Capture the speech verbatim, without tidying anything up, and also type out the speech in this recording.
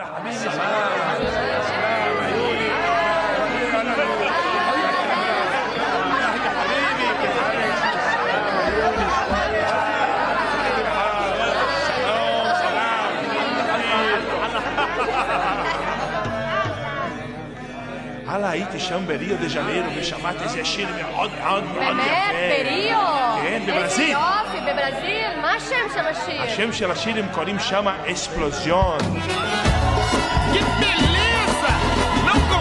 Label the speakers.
Speaker 1: הלאה, הייתי שם בריו דה ז'ניירו ושמעתי איזה שיר מאוד מאוד מאוד יפה.
Speaker 2: באמת? בריו?
Speaker 1: כן, בברזיל.
Speaker 2: איזה יופי, בברזיל. מה השם של השיר?
Speaker 1: השם של השיר הם קוראים שם אספלוזיון.